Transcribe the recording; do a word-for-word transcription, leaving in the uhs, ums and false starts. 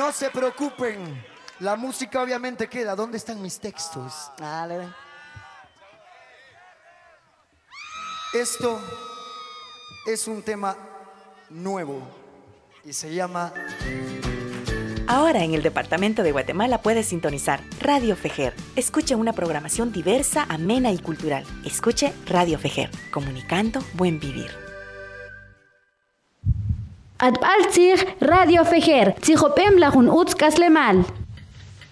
No se preocupen. La música obviamente queda. ¿Dónde están mis textos? Ah, le ven. Esto es un tema nuevo y se llama... Ahora en el departamento de Guatemala puedes sintonizar Radio Fejer. Escuche una programación diversa, amena y cultural. Escuche Radio Fejer, comunicando buen vivir. Adbalzig Radio Fejer, Tzihopem Lahun Utz Kaslemal.